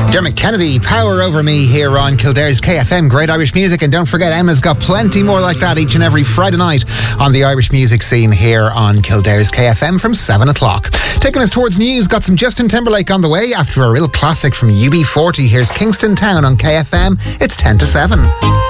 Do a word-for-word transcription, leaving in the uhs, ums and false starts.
Dermot Kennedy, Power Over Me here on Kildare's K F M. Great Irish music, and don't forget Emma's got plenty more like that each and every Friday night on the Irish music scene here on Kildare's K F M from seven o'clock. Taking us towards news, got some Justin Timberlake on the way after a real classic from U B forty. Here's Kingston Town on K F M. It's ten to seven.